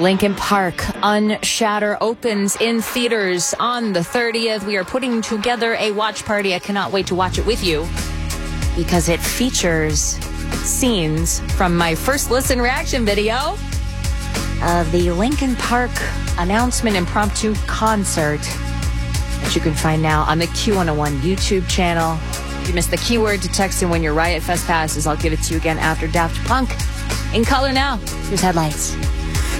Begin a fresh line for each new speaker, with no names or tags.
Linkin Park Unshatter opens in theaters on the 30th. We are putting together a watch party. I cannot wait to watch it with you because it features scenes from my first listen reaction video of the Linkin Park announcement impromptu concert that you can find now on the Q101 YouTube channel. If you missed the keyword to text in when your Riot Fest passes, I'll give it to you again after Daft Punk. In color now. Here's headlights.